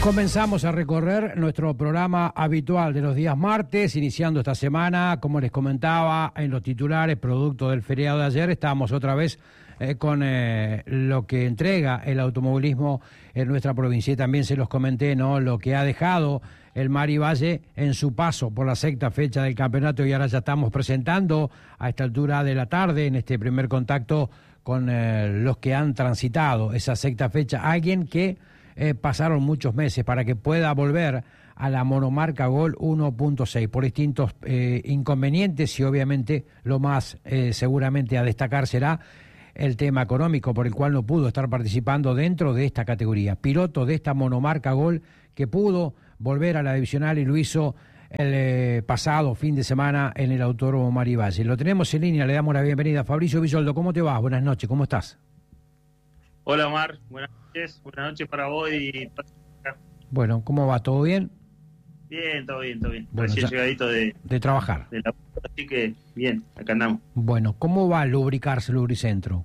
Comenzamos a recorrer nuestro programa habitual de los días martes, iniciando esta semana, como les comentaba en los titulares, producto del feriado de ayer, estábamos otra vez con lo que entrega el automovilismo en nuestra provincia. Y también se los comenté, ¿no?, lo que ha dejado el Mari Valle en su paso por la sexta fecha del campeonato, y ahora ya estamos presentando a esta altura de la tarde, en este primer contacto con los que han transitado esa sexta fecha, alguien que pasaron muchos meses para que pueda volver a la monomarca Gol 1.6 por distintos inconvenientes, y obviamente lo más seguramente a destacar será el tema económico, por el cual no pudo estar participando dentro de esta categoría. Piloto de esta monomarca Gol que pudo volver a la divisional y lo hizo el pasado fin de semana en el Autódromo Mari Valle. Lo tenemos en línea, le damos la bienvenida a Fabricio Bisoldo. ¿Cómo te va? Buenas noches, ¿cómo estás? Hola Omar, buenas noches para vos y... Bueno, ¿cómo va? ¿Todo bien? Bien, todo bien. Bueno, recién llegadito de trabajar. Así que bien, acá andamos. Bueno, ¿cómo va Lubricarse Lubricentro?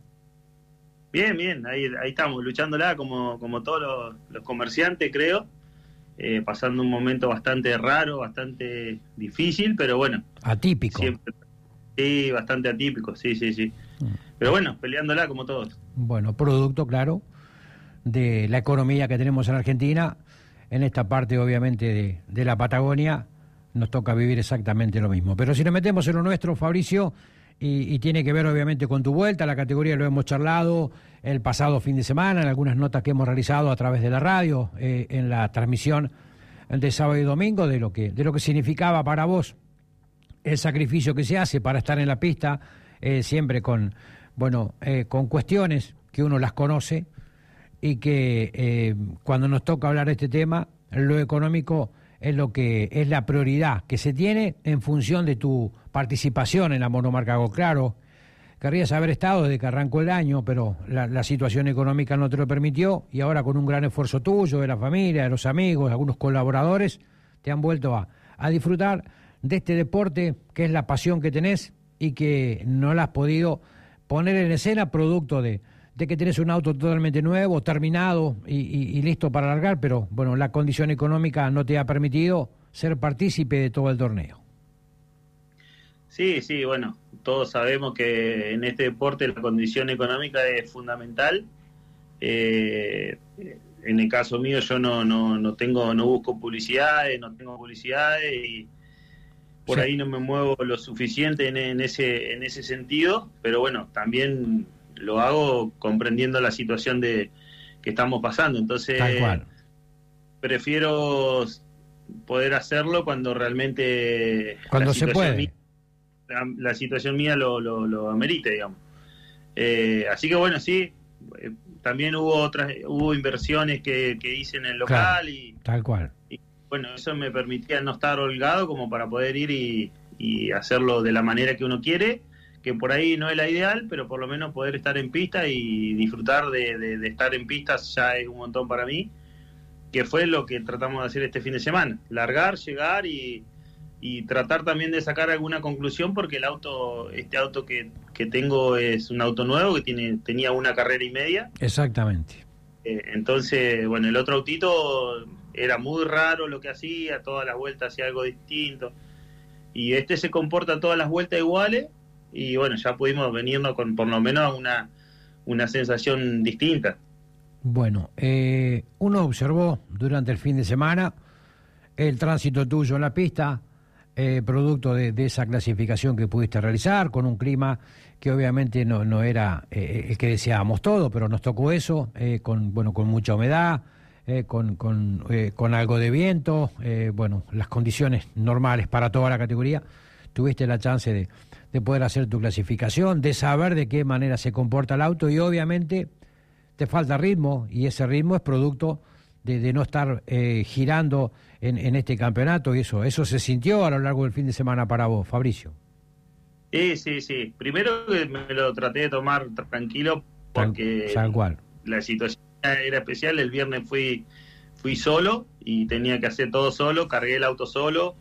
Bien, ahí estamos, luchándola como todos los comerciantes, creo. Pasando un momento bastante raro, bastante difícil, pero bueno. Atípico. Siempre. Sí, bastante atípico, sí. Pero bueno, peleándola como todos. Bueno, producto, claro, de la economía que tenemos en Argentina. En esta parte, obviamente, de la Patagonia, nos toca vivir exactamente lo mismo. Pero si nos metemos en lo nuestro, Fabricio, y tiene que ver, obviamente, con tu vuelta a la categoría, lo hemos charlado el pasado fin de semana, en algunas notas que hemos realizado a través de la radio, en la transmisión de sábado y domingo, de lo que significaba para vos el sacrificio que se hace para estar en la pista, siempre con cuestiones que uno las conoce, y que cuando nos toca hablar de este tema, lo económico es lo que es la prioridad que se tiene en función de tu participación en la monomarca Gol. Claro, querrías haber estado desde que arrancó el año, pero la situación económica no te lo permitió, y ahora con un gran esfuerzo tuyo, de la familia, de los amigos, algunos colaboradores, te han vuelto a disfrutar de este deporte que es la pasión que tenés y que no la has podido poner en escena producto de que tenés un auto totalmente nuevo, terminado y listo para largar, pero bueno, la condición económica no te ha permitido ser partícipe de todo el torneo. Sí, bueno, todos sabemos que en este deporte la condición económica es fundamental. En el caso mío yo no busco publicidades, no tengo publicidades y por ahí no me muevo lo suficiente en ese sentido, pero bueno, también lo hago comprendiendo la situación que estamos pasando, entonces tal cual. Prefiero poder hacerlo cuando realmente se puede, la situación mía lo amerite, digamos. Así que bueno, sí, también hubo inversiones que hice en el local, claro, y tal cual. Y bueno, eso me permitía no estar holgado como para poder ir y hacerlo de la manera que uno quiere, que por ahí no es la ideal, pero por lo menos poder estar en pista y disfrutar de estar en pistas ya es un montón para mí, que fue lo que tratamos de hacer este fin de semana, largar, llegar y tratar también de sacar alguna conclusión, porque este auto que tengo es un auto nuevo que tenía una carrera y media. Exactamente. Entonces, bueno, el otro autito era muy raro lo que hacía, todas las vueltas hacía algo distinto, y este se comporta todas las vueltas iguales. Y bueno, ya pudimos venirnos con por lo menos una sensación distinta. Bueno, uno observó durante el fin de semana el tránsito tuyo en la pista, producto de esa clasificación que pudiste realizar, con un clima que obviamente no era el que deseábamos todo, pero nos tocó eso, con mucha humedad, con algo de viento, las condiciones normales para toda la categoría. Tuviste la chance de poder hacer tu clasificación, de saber de qué manera se comporta el auto, y obviamente te falta ritmo, y ese ritmo es producto de no estar girando en este campeonato, y eso se sintió a lo largo del fin de semana para vos, Fabricio. Sí. Primero que me lo traté de tomar tranquilo, porque tal cual. La situación era especial. El viernes fui solo y tenía que hacer todo solo, cargué el auto solo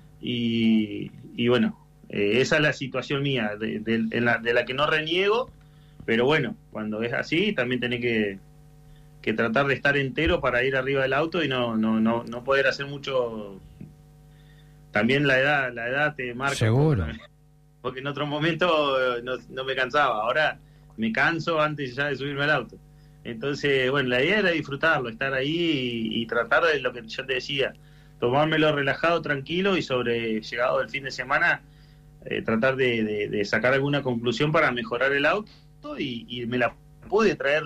y bueno, esa es la situación mía, de la que no reniego, pero bueno, cuando es así también tenés que que tratar de estar entero para ir arriba del auto y no poder hacer mucho. También la edad te marca. Seguro. Porque en otro momento no me cansaba, ahora me canso antes ya de subirme al auto. Entonces, bueno, la idea era disfrutarlo, estar ahí y tratar de lo que yo te decía, tomármelo relajado, tranquilo, y llegado el fin de semana tratar de sacar alguna conclusión para mejorar el auto, y me la pude traer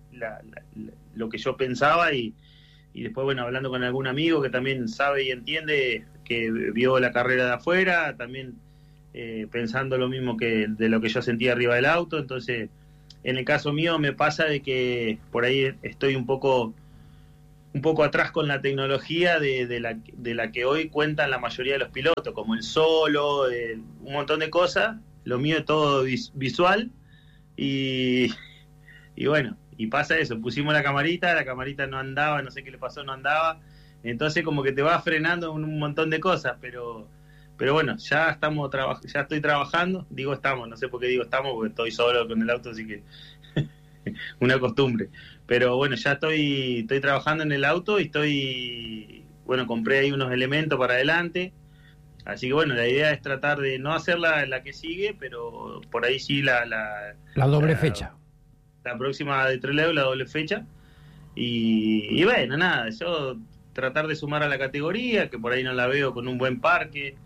lo que yo pensaba, y después, bueno, hablando con algún amigo que también sabe y entiende, que vio la carrera de afuera, también pensando lo mismo que de lo que yo sentía arriba del auto. Entonces, en el caso mío me pasa de que por ahí estoy un poco atrás con la tecnología de la que hoy cuentan la mayoría de los pilotos, como el solo, un montón de cosas. Lo mío es todo visual, y bueno, y pasa eso, pusimos la camarita no andaba, no sé qué le pasó, no andaba, entonces como que te va frenando un montón de cosas, pero bueno, ya estoy trabajando, digo estamos, no sé por qué digo estamos, porque estoy solo con el auto, así que una costumbre, pero bueno, ya estoy trabajando en el auto, y compré ahí unos elementos para adelante, así que bueno, la idea es tratar de no hacer la que sigue, pero por ahí sí la doble fecha. La próxima de Trelew, la doble fecha, y bueno, nada, yo tratar de sumar a la categoría, que por ahí no la veo con un buen parque.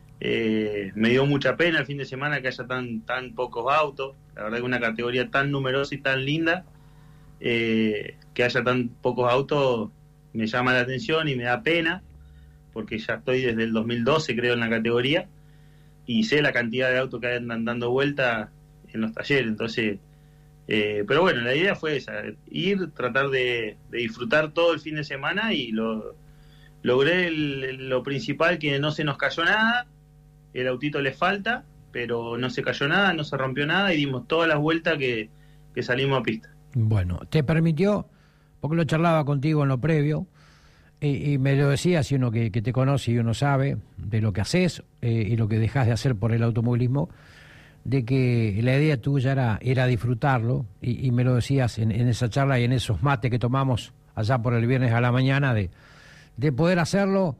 Me dio mucha pena el fin de semana que haya tan pocos autos. La verdad que una categoría tan numerosa y tan linda, que haya tan pocos autos, me llama la atención y me da pena, porque ya estoy desde el 2012 creo en la categoría, y sé la cantidad de autos que andan dando vuelta en los talleres. Entonces, pero bueno, la idea fue esa, tratar de disfrutar todo el fin de semana, y logré lo principal, que no se nos cayó nada. El autito le falta, pero no se cayó nada, no se rompió nada, y dimos todas las vueltas que salimos a pista. Bueno, te permitió, porque lo charlaba contigo en lo previo, y me lo decías, y uno que te conoce y uno sabe de lo que haces y lo que dejas de hacer por el automovilismo, de que la idea tuya era disfrutarlo, y me lo decías en esa charla y en esos mates que tomamos allá por el viernes a la mañana, de poder hacerlo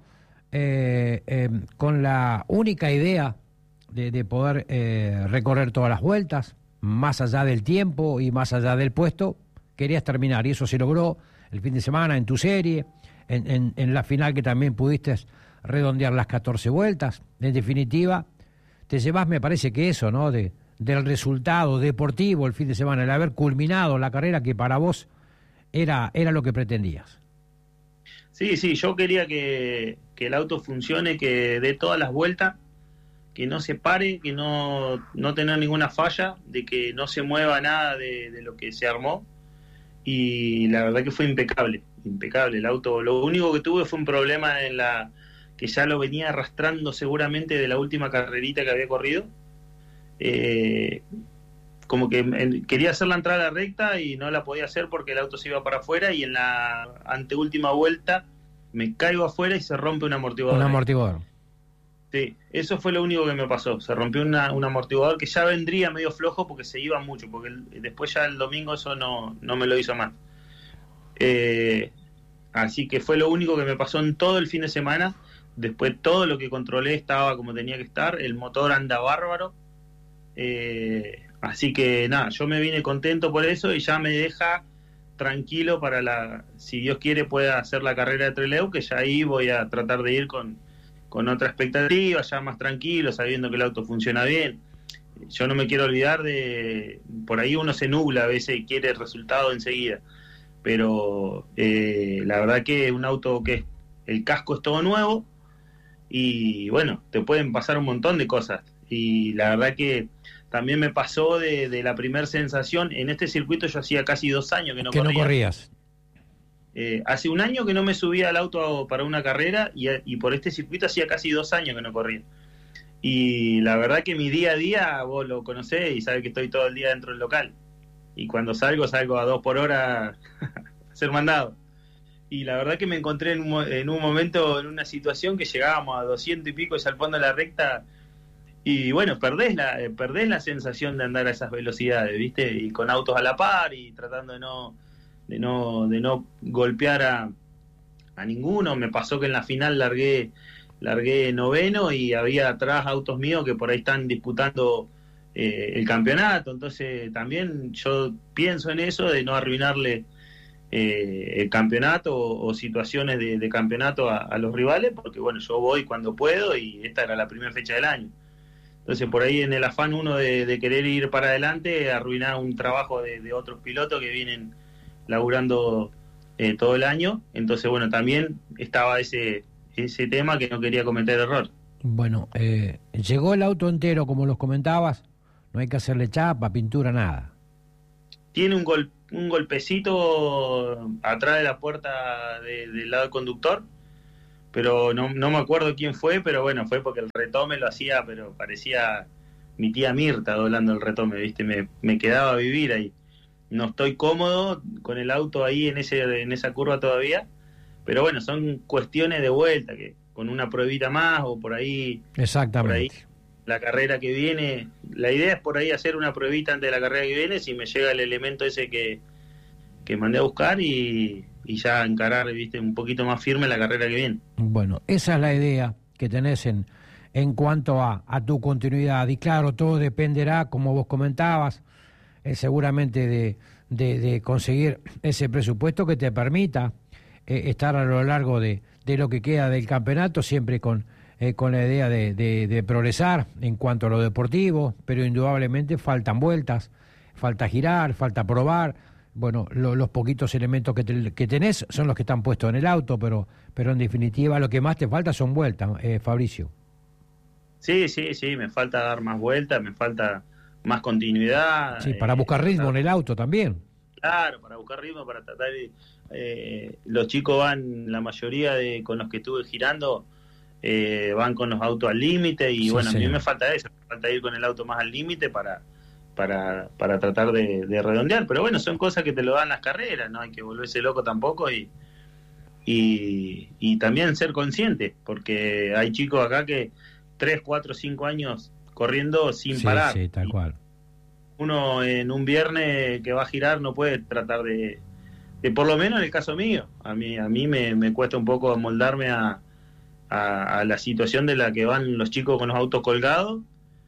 con la única idea de poder recorrer todas las vueltas, más allá del tiempo y más allá del puesto, querías terminar, y eso se logró el fin de semana en tu serie, en la final, que también pudiste redondear las 14 vueltas. En definitiva, te llevas, me parece que eso, ¿no?, del resultado deportivo el fin de semana, el haber culminado la carrera que para vos era lo que pretendías. Sí, yo quería que el auto funcione, que dé todas las vueltas, que no se pare, que no tener ninguna falla, de que no se mueva nada de lo que se armó, y la verdad que fue impecable el auto. Lo único que tuve fue un problema que ya lo venía arrastrando seguramente de la última carrerita que había corrido, como que quería hacer la entrada recta y no la podía hacer porque el auto se iba para afuera, y en la anteúltima vuelta me caigo afuera y se rompe un amortiguador. Un amortiguador. Sí, eso fue lo único que me pasó. Se rompió un amortiguador que ya vendría medio flojo porque se iba mucho, porque después ya el domingo eso no me lo hizo más. Así que fue lo único que me pasó en todo el fin de semana. Después todo lo que controlé estaba como tenía que estar, el motor anda bárbaro. Así que nada, yo me vine contento por eso, y ya me deja tranquilo para si Dios quiere, pueda hacer la carrera de Trelew, que ya ahí voy a tratar de ir con otra expectativa, ya más tranquilo, sabiendo que el auto funciona bien. Yo no me quiero olvidar por ahí uno se nubla a veces y quiere el resultado enseguida, pero la verdad que un auto que el casco es todo nuevo, y bueno, te pueden pasar un montón de cosas, y la verdad que también me pasó de la primer sensación. En este circuito yo hacía casi 2 años que no corría. ¿Que no corrías? Hace 1 año que no me subía al auto para una carrera, y por este circuito hacía casi 2 años que no corría. Y la verdad que mi día a día, vos lo conocés y sabés que estoy todo el día dentro del local. Y cuando salgo a 2 por hora a ser mandado. Y la verdad que me encontré en un momento, en una situación que llegábamos a 200 y pico ya al fondo de la recta. Y bueno, perdés la sensación de andar a esas velocidades, ¿viste? Y con autos a la par y tratando no golpear a ninguno. Me pasó que en la final largué noveno y había atrás autos míos que por ahí están disputando el campeonato. Entonces también yo pienso en eso, de no arruinarle el campeonato o situaciones de campeonato a los rivales, porque bueno, yo voy cuando puedo y esta era la primera fecha del año. Entonces por ahí en el afán uno de querer ir para adelante, arruinar un trabajo de otros pilotos que vienen laburando todo el año. Entonces bueno, también estaba ese tema que no quería cometer error. Bueno, llegó el auto entero, como los comentabas, no hay que hacerle chapa, pintura, nada. Tiene un golpecito atrás de la puerta del lado del conductor, pero no me acuerdo quién fue, pero bueno, fue porque el retome lo hacía, pero parecía mi tía Mirta doblando el retome, ¿viste? Me quedaba a vivir ahí. No estoy cómodo con el auto ahí en esa curva todavía, pero bueno, son cuestiones de vuelta, que con una pruebita más o por ahí... Exactamente. Por ahí, la carrera que viene, la idea es por ahí hacer una pruebita antes de la carrera que viene, si me llega el elemento ese que mandé a buscar y ya encarar, viste, un poquito más firme la carrera que viene. Bueno, esa es la idea que tenés en cuanto a tu continuidad, y claro, todo dependerá, como vos comentabas, seguramente de conseguir ese presupuesto que te permita estar a lo largo de lo que queda del campeonato, siempre con la idea de progresar en cuanto a lo deportivo, pero indudablemente faltan vueltas, falta girar, falta probar. Bueno, los poquitos elementos que tenés son los que están puestos en el auto, pero en definitiva lo que más te falta son vueltas, Fabricio. Sí, me falta dar más vueltas, me falta más continuidad. Sí, para buscar ritmo en el auto también. Claro, para buscar ritmo, para tratar de... los chicos van, la mayoría con los que estuve girando, van con los autos al límite y sí, bueno, señor. A mí me falta eso, me falta ir con el auto más al límite para tratar de redondear, pero bueno, son cosas que te lo dan las carreras, no hay que volverse loco tampoco y también ser consciente, porque hay chicos acá que 3, 4, 5 años corriendo sin parar. Sí, tal cual. Uno en un viernes que va a girar no puede tratar de por lo menos en el caso mío, a mí me cuesta un poco amoldarme a la situación de la que van los chicos con los autos colgados,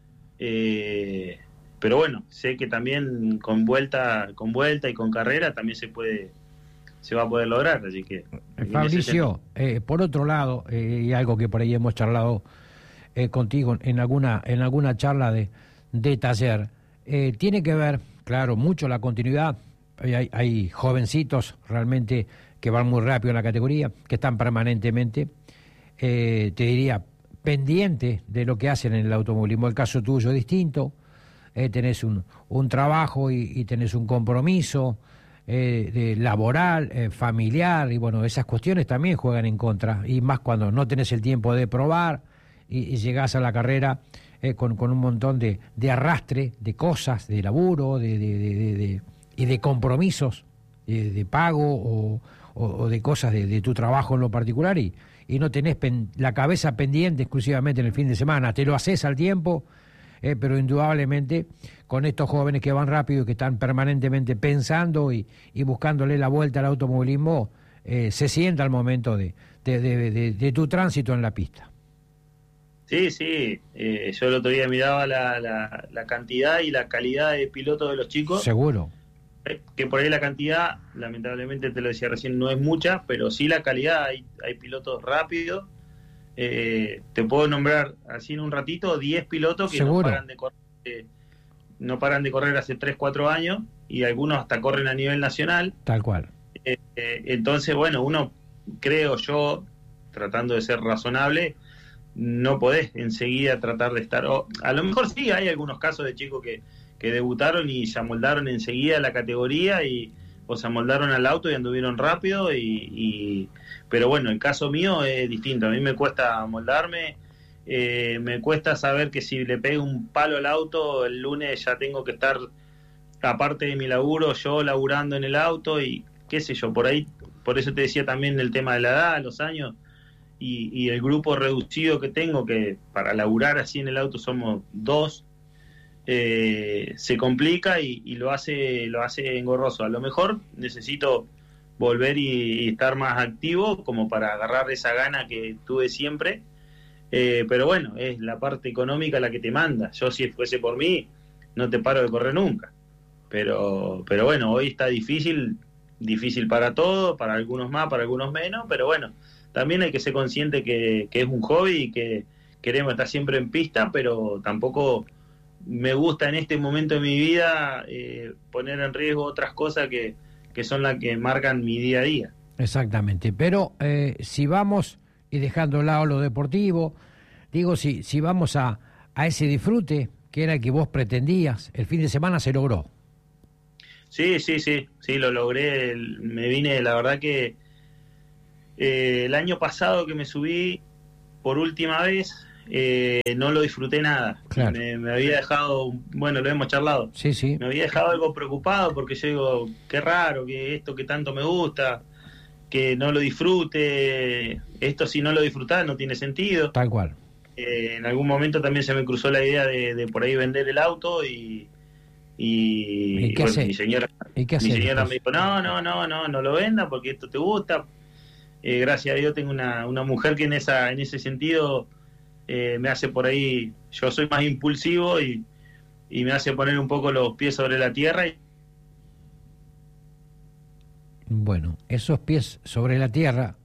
pero bueno, sé que también con vuelta y con carrera también se va a poder lograr, así que... Fabricio, por otro lado, y algo que por ahí hemos charlado contigo en alguna charla de taller, tiene que ver, claro, mucho la continuidad. Hay jovencitos realmente que van muy rápido en la categoría, que están permanentemente, te diría, pendientes de lo que hacen en el automovilismo. El caso tuyo es distinto, tenés un trabajo y tenés un compromiso laboral, familiar, y bueno, esas cuestiones también juegan en contra, y más cuando no tenés el tiempo de probar y llegás a la carrera con un montón de arrastre, de cosas, de laburo, y de compromisos, de pago o de cosas de tu trabajo en lo particular, y no tenés la cabeza pendiente exclusivamente en el fin de semana. Te lo haces al tiempo, pero indudablemente con estos jóvenes que van rápido y que están permanentemente pensando y buscándole la vuelta al automovilismo, se sienta el momento de tu tránsito en la pista. Sí, yo el otro día miraba la cantidad y la calidad de pilotos de los chicos. Seguro. Que por ahí la cantidad, lamentablemente te lo decía recién, no es mucha, pero sí la calidad, hay pilotos rápidos. Te puedo nombrar así en un ratito 10 pilotos que no paran de correr hace 3, 4 años, y algunos hasta corren a nivel nacional. Tal cual. Entonces, bueno, uno, creo yo, tratando de ser razonable, no podés enseguida tratar de estar... a lo mejor sí, hay algunos casos de chicos que debutaron y se amoldaron enseguida a la categoría o se amoldaron al auto y anduvieron rápido, pero bueno, el caso mío es distinto. A mí me cuesta amoldarme, me cuesta saber que si le pego un palo al auto, el lunes ya tengo que estar, aparte de mi laburo, yo laburando en el auto y qué sé yo, por ahí, por eso te decía también el tema de la edad, los años y el grupo reducido que tengo, que para laburar así en el auto somos 2, se complica y lo hace engorroso. A lo mejor necesito volver y estar más activo como para agarrar esa gana que tuve siempre. Pero bueno, es la parte económica la que te manda. Yo, si fuese por mí, no te paro de correr nunca. Pero bueno, hoy está difícil para todos, para algunos más, para algunos menos, pero bueno, también hay que ser consciente que es un hobby y que queremos estar siempre en pista, pero tampoco me gusta en este momento de mi vida poner en riesgo otras cosas que son las que marcan mi día a día. Exactamente, pero si vamos, y dejando de lado lo deportivo, digo, si vamos a ese disfrute que era el que vos pretendías, el fin de semana se logró. Sí, lo logré, me vine, la verdad que el año pasado que me subí por última vez, no lo disfruté nada. Claro. Me había dejado, bueno, lo hemos charlado, Sí. Me había dejado algo preocupado porque yo digo, qué raro que esto que tanto me gusta, que no lo disfrute, esto si no lo disfrutás no tiene sentido. Tal cual. En algún momento también se me cruzó la idea de por ahí vender el auto y qué bueno, mi señora me dijo, no lo venda porque esto te gusta. Gracias a Dios tengo una mujer que en ese sentido me hace por ahí, yo soy más impulsivo y me hace poner un poco los pies sobre la tierra. Bueno, esos pies sobre la tierra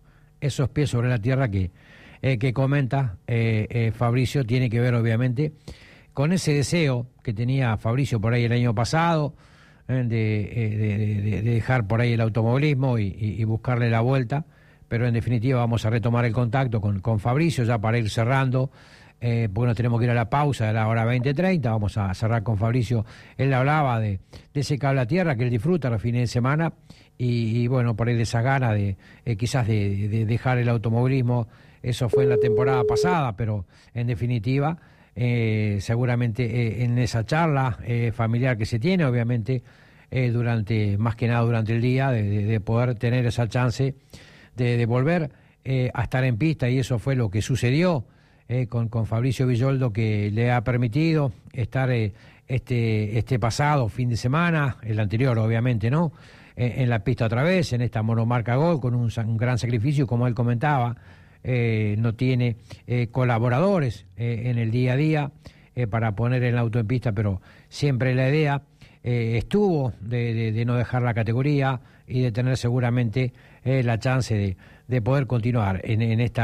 que comenta Fabricio tiene que ver obviamente con ese deseo que tenía Fabricio por ahí el año pasado de dejar por ahí el automovilismo y buscarle la vuelta, pero en definitiva vamos a retomar el contacto con Fabricio ya para ir cerrando, porque nos tenemos que ir a la pausa de la hora 20:30, vamos a cerrar con Fabricio. Él hablaba de ese cable a tierra que él disfruta los fines de semana y bueno, por ahí de esa gana de quizás de dejar el automovilismo. Eso fue en la temporada pasada, pero en definitiva, seguramente en esa charla familiar que se tiene, obviamente, más que nada durante el día, de poder tener esa chance de volver a estar en pista, y eso fue lo que sucedió con Fabricio Villoldo, que le ha permitido estar este pasado fin de semana, el anterior obviamente, ¿no?, en la pista otra vez, en esta monomarca Gol, con un gran sacrificio, como él comentaba. No tiene colaboradores en el día a día para poner el auto en pista, pero siempre la idea estuvo de no dejar la categoría y de tener seguramente la chance de poder continuar en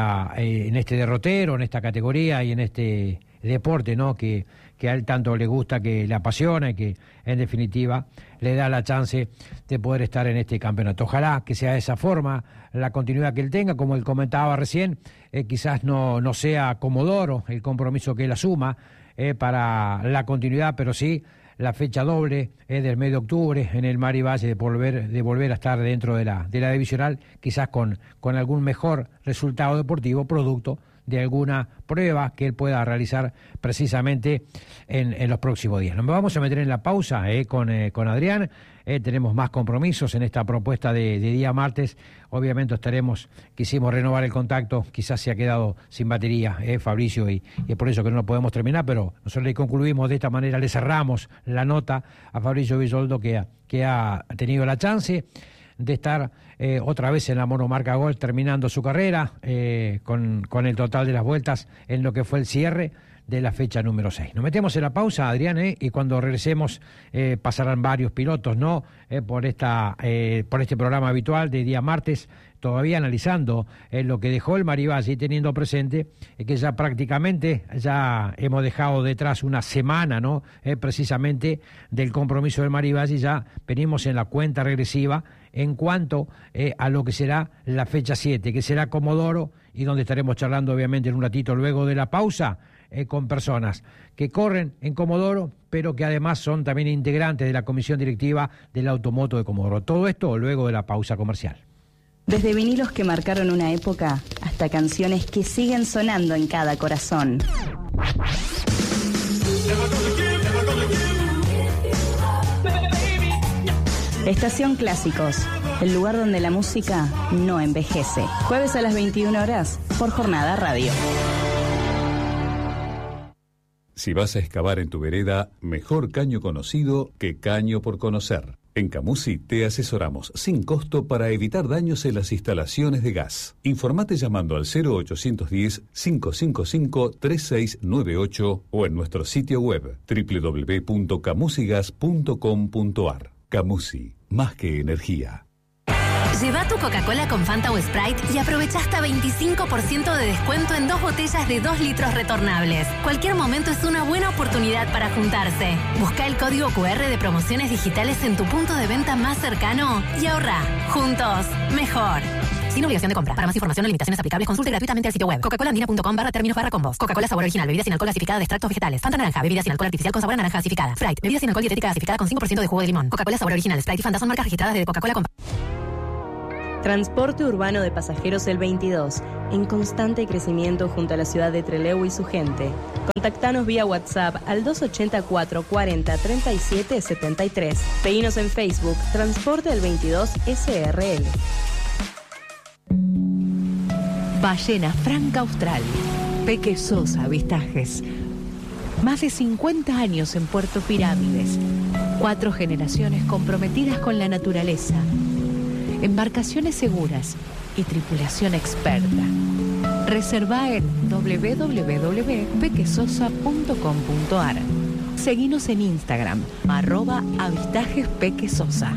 este derrotero, en esta categoría y en este deporte, ¿no?, que a él tanto le gusta, que le apasiona y que en definitiva le da la chance de poder estar en este campeonato. Ojalá que sea de esa forma la continuidad que él tenga, como él comentaba recién, quizás no sea Comodoro el compromiso que él asuma para la continuidad, pero sí la fecha doble del mes de octubre en el Mari Valle, de volver a estar dentro de la divisional, quizás con algún mejor resultado deportivo, producto de alguna prueba que él pueda realizar precisamente en los próximos días. Nos vamos a meter en la pausa con Adrián. Tenemos más compromisos en esta propuesta de día martes. Obviamente quisimos renovar el contacto, quizás se ha quedado sin batería Fabricio, y es por eso que no lo podemos terminar, pero nosotros le concluimos de esta manera, le cerramos la nota a Fabricio Villoldo, que ha tenido la chance de estar otra vez en la monomarca Gol, terminando su carrera con el total de las vueltas en lo que fue el cierre de la fecha número 6. Nos metemos en la pausa, Adrián, y cuando regresemos pasarán varios pilotos, ¿no?, por este programa habitual de día martes, todavía analizando lo que dejó el Mari Valle y teniendo presente que ya prácticamente hemos dejado detrás una semana, ¿no?, precisamente del compromiso del Mari Valle, ya venimos en la cuenta regresiva en cuanto a lo que será la fecha 7, que será Comodoro, y donde estaremos charlando obviamente en un ratito luego de la pausa con personas que corren en Comodoro, pero que además son también integrantes de la comisión directiva del Automoto de Comodoro. Todo esto luego de la pausa comercial. Desde vinilos que marcaron una época hasta canciones que siguen sonando en cada corazón. Estación Clásicos, el lugar donde la música no envejece. Jueves a las 21 horas por Jornada Radio. Si vas a excavar en tu vereda, mejor caño conocido que caño por conocer. En Camusi te asesoramos sin costo para evitar daños en las instalaciones de gas. Informate llamando al 0810-555-3698 o en nuestro sitio web www.camusigas.com.ar. Camusi, más que energía. Lleva tu Coca-Cola con Fanta o Sprite y aprovecha hasta 25% de descuento en 2 botellas de 2 litros retornables. Cualquier momento es una buena oportunidad para juntarse. Busca el código QR de promociones digitales en tu punto de venta más cercano y ahorra. Juntos, mejor. Sin obligación de compra. Para más información o limitaciones aplicables, consulte gratuitamente el sitio web coca-colaandina.com/términos/combos. Coca-Cola sabor original, bebida sin alcohol gasificada de extractos vegetales. Fanta naranja, bebida sin alcohol artificial con sabor a naranja gasificada. Sprite, bebida sin alcohol dietética gasificada con 5% de jugo de limón. Coca-Cola sabor original, Sprite y Fanta son marcas registradas de Coca-Cola. Transporte urbano de pasajeros El 22, en constante crecimiento junto a la ciudad de Trelew y su gente. Contactanos vía WhatsApp al 284 40 37 73. Seguinos en Facebook, Transporte El 22 SRL. Ballena Franca Austral, Peque Sosa Avistajes. Más de 50 años en Puerto Pirámides. 4 generaciones comprometidas con la naturaleza. Embarcaciones seguras y tripulación experta. Reserva en www.pequesosa.com.ar. Seguinos en Instagram, @avistajespquesosa.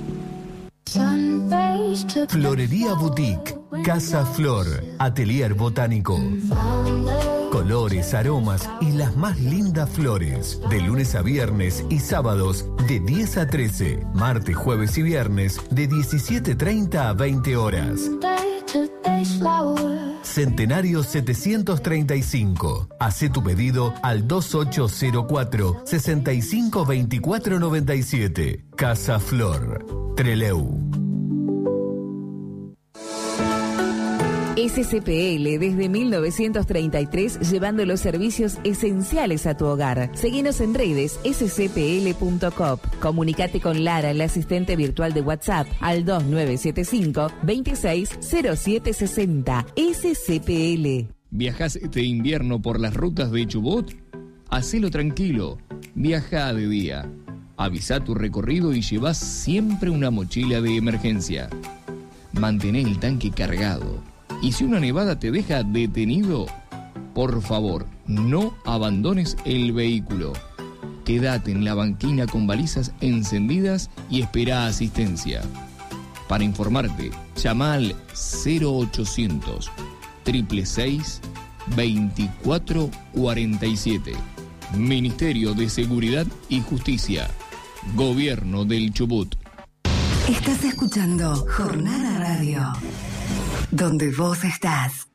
Florería Boutique, Casa Flor, Atelier Botánico. Colores, aromas y las más lindas flores. De lunes a viernes y sábados de 10 a 13. Martes, jueves y viernes de 17:30 a 20 horas. Centenario 735. Hacé tu pedido al 2804 652497. Casa Flor, Trelew. SCPL desde 1933 llevando los servicios esenciales a tu hogar. Seguinos en redes scpl.coop. Comunicate con Lara, la asistente virtual de WhatsApp, al 2975 260760. SCPL. ¿Viajás este invierno por las rutas de Chubut? Hacelo tranquilo. Viaja de día. Avisa tu recorrido y llevas siempre una mochila de emergencia. Mantén el tanque cargado. Y si una nevada te deja detenido, por favor, no abandones el vehículo. Quédate en la banquina con balizas encendidas y espera asistencia. Para informarte, llama al 0800 666 2447. Ministerio de Seguridad y Justicia. Gobierno del Chubut. Estás escuchando Jornada Radio, donde vos estás.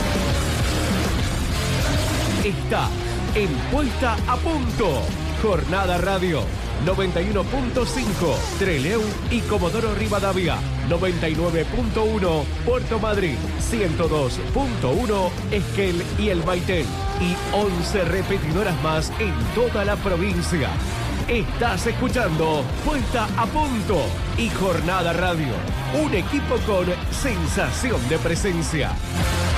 Está en Puesta a Punto. Jornada Radio 91.5 Trelew y Comodoro Rivadavia, 99.1 Puerto Madryn, 102.1 Esquel y El Maitel y 11 repetidoras más en toda la provincia. Estás escuchando Puesta a Punto y Jornada Radio, un equipo con sensación de presencia.